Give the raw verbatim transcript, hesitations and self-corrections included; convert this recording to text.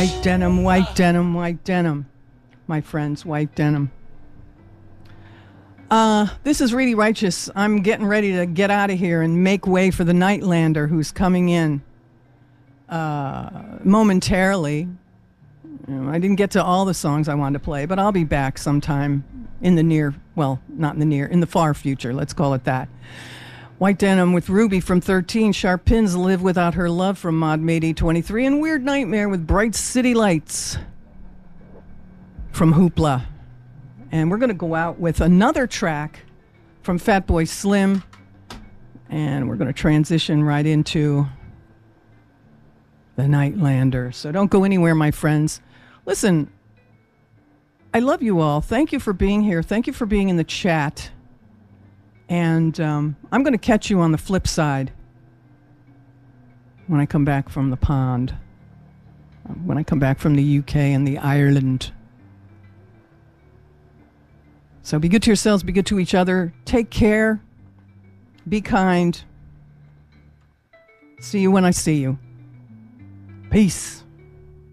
White denim, white denim, white denim. My friends, white denim. Uh, this is Really Righteous. I'm getting ready to get out of here and make way for the Nightlander who's coming in uh, momentarily. You know, I didn't get to all the songs I wanted to play, but I'll be back sometime in the near, well, not in the near, in the far future. Let's call it that. White Denim with Ruby from thirteen, Sharp Pins, Live Without Her Love from Mod Matey twenty-three, and Weird Nightmare with Bright City Lights from Hoopla. And we're going to go out with another track from Fatboy Slim, and we're going to transition right into the Nightlander. So don't go anywhere, my friends. Listen, I love you all. Thank you for being here. Thank you for being in the chat. And um, I'm going to catch you on the flip side when I come back from the pond, when I come back from the U K and the Ireland. So be good to yourselves, be good to each other. Take care. Be kind. See you when I see you. Peace.